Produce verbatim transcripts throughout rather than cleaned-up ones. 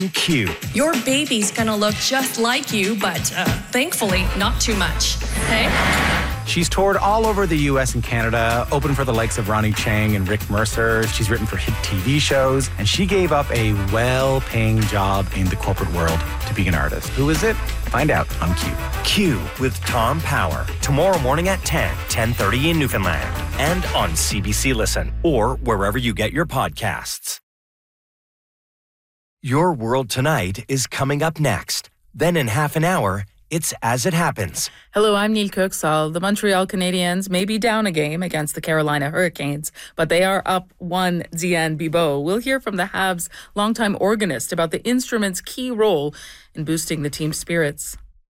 Q. Your baby's gonna look just like you, but uh, thankfully not too much. Hey? She's toured all over the U S and Canada, opened for the likes of Ronnie Chang and Rick Mercer. She's written for hit T V shows, and she gave up a well-paying job in the corporate world to be an artist. Who is it? Find out on Q. Q with Tom Power. Tomorrow morning at ten, ten thirty in Newfoundland. And on C B C Listen, or wherever you get your podcasts. Your World Tonight is coming up next. Then in half an hour, it's As It Happens. Hello, I'm Neil Cooksall. The Montreal Canadiens may be down a game against the Carolina Hurricanes, but they are up one Diane Bibeau. We'll hear from the Habs' longtime organist about the instrument's key role in boosting the team's spirits.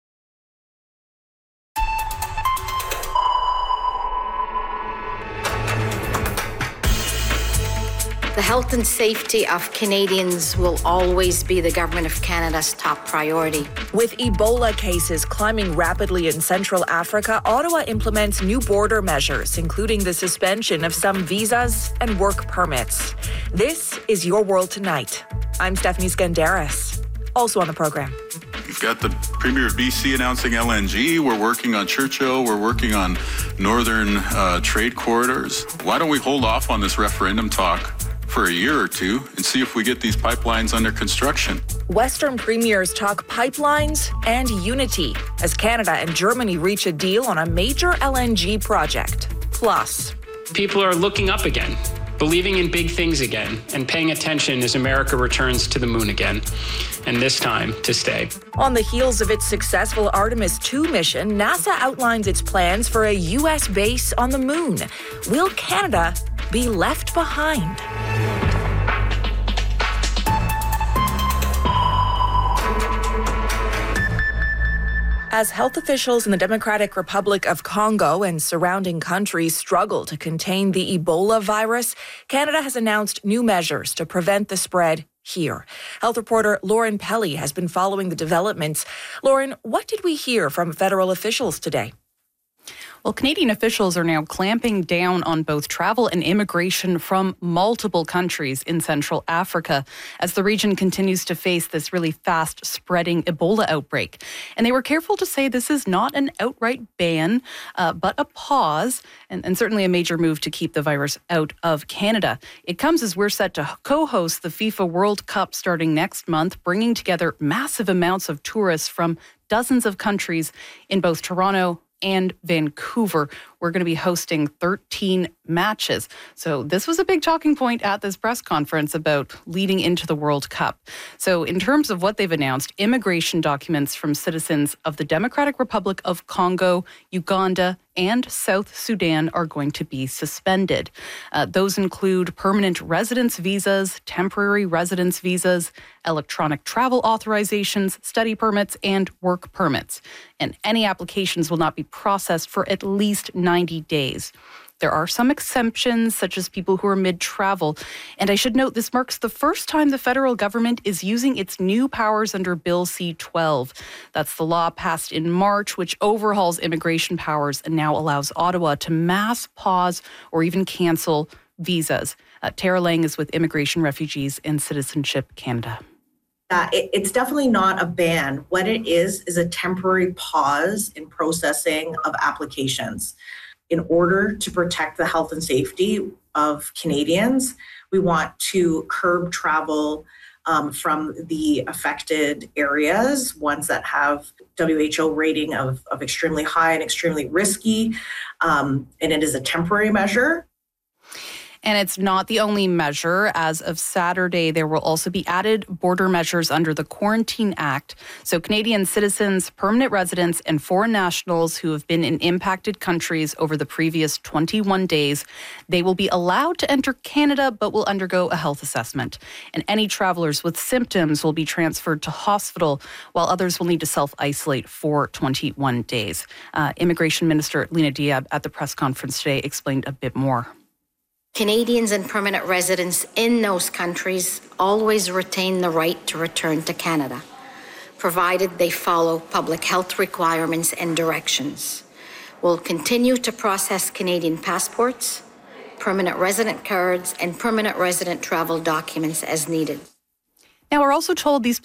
The health and safety of Canadians will always be the Government of Canada's top priority. With Ebola cases climbing rapidly in Central Africa, Ottawa implements new border measures, including the suspension of some visas and work permits. This is Your World Tonight. I'm Stephanie Skandaris. Also on the program. We've got the Premier of B C announcing L N G. We're working on Churchill. We're working on northern uh, trade corridors. Why don't we hold off on this referendum talk for a year or two and see if we get these pipelines under construction? Western premiers talk pipelines and unity as Canada and Germany reach a deal on a major L N G project. Plus, people are looking up again, believing in big things again, and paying attention as America returns to the moon again, and this time to stay. On the heels of its successful Artemis two mission, NASA outlines its plans for a U S base on the moon. Will Canada be left behind? As health officials in the Democratic Republic of Congo and surrounding countries struggle to contain the Ebola virus, Canada has announced new measures to prevent the spread here. Health reporter Lauren Pelly has been following the developments. Lauren, what did we hear from federal officials today? Well, Canadian officials are now clamping down on both travel and immigration from multiple countries in Central Africa as the region continues to face this really fast spreading Ebola outbreak. And they were careful to say this is not an outright ban, uh, but a pause, and, and certainly a major move to keep the virus out of Canada. It comes as we're set to co-host the FIFA World Cup starting next month, bringing together massive amounts of tourists from dozens of countries in both Toronto and Vancouver. We're going to be hosting thirteen matches. So this was a big talking point at this press conference about leading into the World Cup. So in terms of what they've announced, immigration documents from citizens of the Democratic Republic of Congo, Uganda, and South Sudan are going to be suspended. Uh, those include permanent residence visas, temporary residence visas, electronic travel authorizations, study permits, and work permits. And any applications will not be processed for at least ninety days. There are some exemptions, such as people who are mid-travel. And I should note this marks the first time the federal government is using its new powers under Bill C twelve. That's the law passed in March, which overhauls immigration powers and now allows Ottawa to mass pause or even cancel visas. Uh, Tara Lang is with Immigration, Refugees, and Citizenship Canada. Uh, it, it's definitely not a ban. What it is is a temporary pause in processing of applications. In order to protect the health and safety of Canadians, we want to curb travel um, from the affected areas, ones that have W H O rating of, of extremely high and extremely risky, um, and it is a temporary measure. And it's not the only measure. As of Saturday, there will also be added border measures under the Quarantine Act. So Canadian citizens, permanent residents, and foreign nationals who have been in impacted countries over the previous twenty-one days, they will be allowed to enter Canada, but will undergo a health assessment. And any travelers with symptoms will be transferred to hospital, while others will need to self-isolate for twenty-one days. Uh, Immigration Minister Lena Diab at the press conference today explained a bit more. Canadians and permanent residents in those countries always retain the right to return to Canada, provided they follow public health requirements and directions. We'll continue to process Canadian passports, permanent resident cards, and permanent resident travel documents as needed. Now, we're also told these